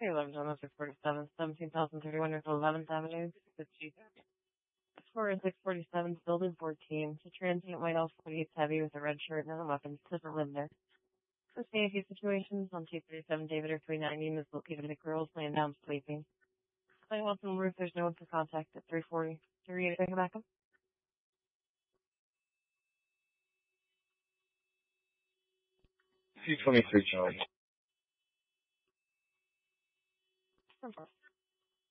Hey, 11 John, 647, 17,031 North 11th Avenue, 6G. 647, building 14. The transient white L-48 heavy with a red shirt and no weapons. Doesn't live there. For safety situations, on 237 David or 390 is located at girls laying down sleeping. Playing on the roof, there's no one for contact at 340. 38, pick it back up. 223 Charlie.